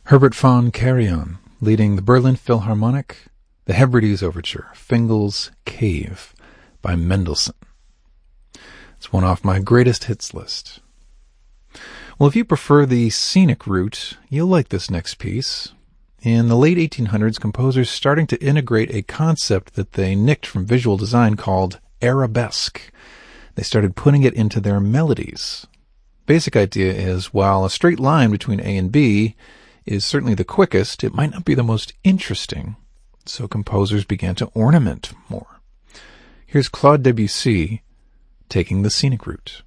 Herbert von Karajan, leading the Berlin Philharmonic, the Hebrides Overture, Fingal's Cave by Mendelssohn. It's one off my greatest hits list. Well, if you prefer the scenic route, you'll like this next piece. In the late 1800s, composers starting to integrate a concept that they nicked from visual design called arabesque. They started putting it into their melodies. Basic idea is, while a straight line between A and B is certainly the quickest, it might not be the most interesting, so composers began to ornament more. Here's Claude Debussy taking the scenic route.